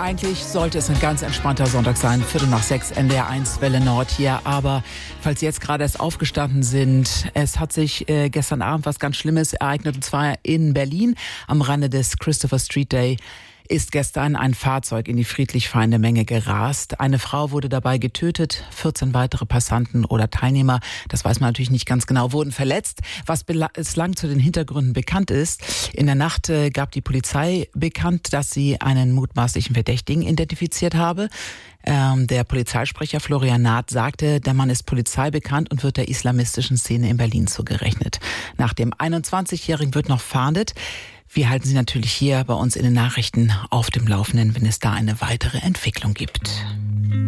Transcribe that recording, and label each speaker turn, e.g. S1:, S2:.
S1: Eigentlich sollte es ein ganz entspannter Sonntag sein, 5:45 NDR 1 Welle Nord hier. Aber falls Sie jetzt gerade erst aufgestanden sind, es hat sich gestern Abend was ganz Schlimmes ereignet, und zwar in Berlin am Rande des Christopher Street Day. Ist gestern ein Fahrzeug in die friedlich fahrende Menge gerast. Eine Frau wurde dabei getötet, 14 weitere Passanten oder Teilnehmer, das weiß man natürlich nicht ganz genau, wurden verletzt. Was bislang zu den Hintergründen bekannt ist: In der Nacht gab die Polizei bekannt, dass sie einen mutmaßlichen Verdächtigen identifiziert habe. Der Polizeisprecher Florian Naht sagte, der Mann ist Polizei bekannt und wird der islamistischen Szene in Berlin zugerechnet. Nach dem 21-Jährigen wird noch fahndet. Wir halten Sie natürlich hier bei uns in den Nachrichten auf dem Laufenden, wenn es da eine weitere Entwicklung gibt.